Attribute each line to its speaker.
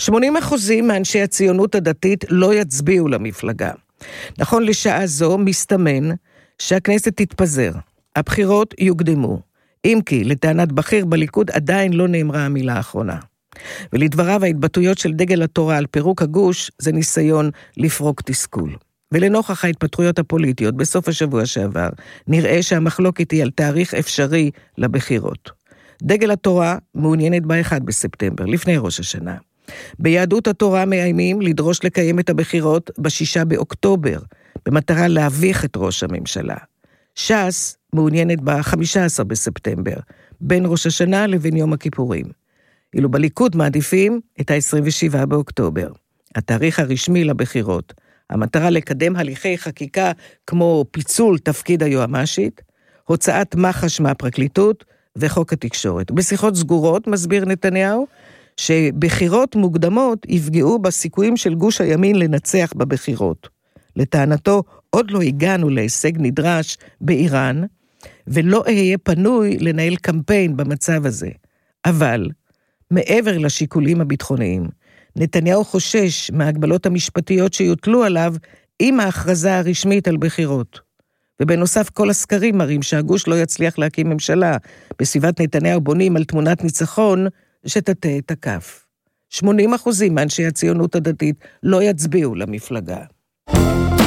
Speaker 1: 80% מאנשי הציונות הדתית לא יצביעו למפלגה. נכון לשעה זו מסתמן שהכנסת תתפזר, הבחירות יוקדמו, אם כי לטענת בכיר בליכוד עדיין לא נאמרה המילה האחרונה. ולדבריו ההתבטאויות של דגל התורה על פירוק הגוש זה ניסיון לפרוק תסכול. ולנוכח ההתפתחויות הפוליטיות בסוף השבוע שעבר, נראה שהמחלוקת היא על תאריך אפשרי לבחירות. דגל התורה מעוניינת ב-1 בספטמבר, לפני ראש השנה. ביהדות התורה מאיימים לדרוש לקיים את הבחירות ב-6 באוקטובר, במטרה להביך את ראש הממשלה. ש"ס מעוניינת ב-15 בספטמבר, בין ראש השנה לבין יום הכיפורים. אילו בליכוד מעדיפים את ה-27 באוקטובר, התאריך הרשמי לבחירות. המטרה לקדם הליכי חקיקה כמו פיצול תפקיד היועמ"שית, הוצאת מח"ש מהפרקליטות וחוק התקשורת. בשיחות סגורות מסביר נתניהו שבחירות מוקדמות יפגעו בסיכויים של גוש הימין לנצח בבחירות. לטענתו עוד לא הגענו להישג נדרש באיראן, ולא אהיה פנוי לנהל קמפיין במצב הזה. אבל מעבר לשיקולים הביטחוניים, נתניהו חושש מההגבלות המשפטיות שיוטלו עליו עם ההכרזה הרשמית על בחירות. ובנוסף כל הסקרים מראים שהגוש לא יצליח להקים ממשלה. בסביבת נתניהו בונים על תמונת ניצחון שתטה את הכף. 80% מאנשי הציונות הדתית לא יצביעו למפלגה.